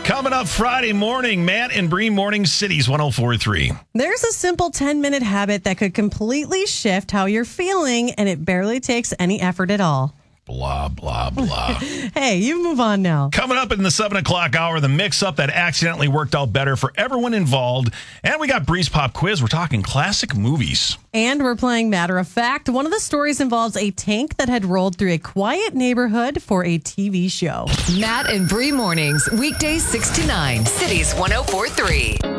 Coming up Friday morning, Matt and Bree Morning Cities 104.3. There's a simple 10-minute habit that could completely shift how you're feeling, and it barely takes any effort at all. Blah, blah, blah. Hey, you move on now. Coming up in the 7 o'clock hour, the mix-up that accidentally worked out better for everyone involved. And we got Bree's Pop Quiz. We're talking classic movies. And we're playing Matter of Fact. One of the stories involves a tank that had rolled through a quiet neighborhood for a TV show. Matt and Bree Mornings, weekdays 6 to 9, Cities 104.3.